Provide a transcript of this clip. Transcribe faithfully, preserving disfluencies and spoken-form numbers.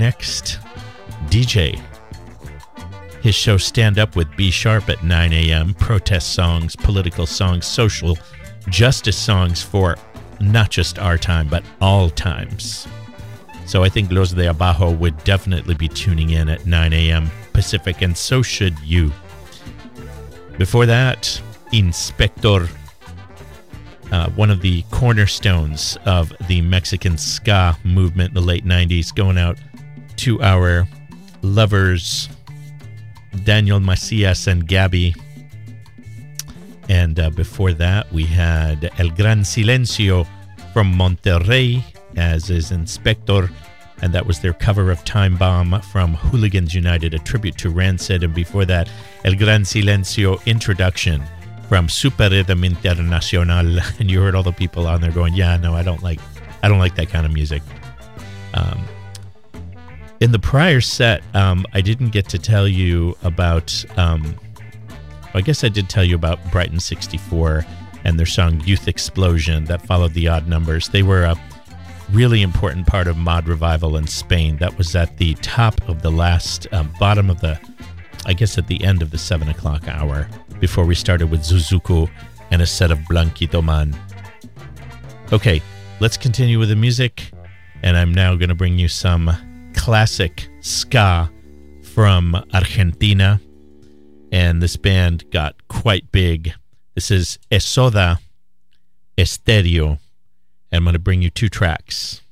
next D J. His show Stand Up with B Sharp at nine a.m. Protest songs, political songs, social justice songs for not just our time, but all times. So I think Los de Abajo would definitely be tuning in at nine a.m. Pacific, and so should you. Before that, Inspector, uh, one of the cornerstones of the Mexican ska movement in the late nineties, going out to our lovers, Daniel Macias and Gabby. And uh, before that, we had El Gran Silencio from Monterrey, as is Inspector, and that was their cover of Time Bomb from Hooligans United, a tribute to Rancid. And before that, El Gran Silencio Introduction from Super Rhythm Internacional. And you heard all the people on there going, yeah, no, I don't like I don't like that kind of music. Um, in the prior set, um, I didn't get to tell you about, um, I guess I did tell you about Brighton sixty-four and their song Youth Explosion that followed the Odd Numbers. They were a really important part of mod revival in Spain. That was at the top of the last, um, bottom of the, I guess at the end of the seven o'clock hour, before we started with Zuzuku and a set of Blanquito Man. Okay, let's continue with the music, and I'm now going to bring you some classic ska from Argentina, and this band got quite big. This is Esoda Estéreo, and I'm going to bring you two tracks.